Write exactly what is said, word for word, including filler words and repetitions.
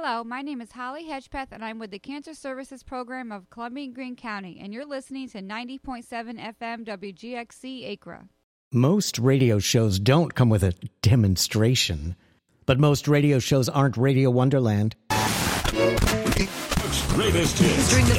Hello, my name is Holly Hedgepeth, and I'm with the Cancer Services Program of Columbia and Greene County, and you're listening to ninety point seven F M W G X C Acra. Most radio shows don't come with a demonstration, but most radio shows aren't Radio Wonderland. Greatest hits.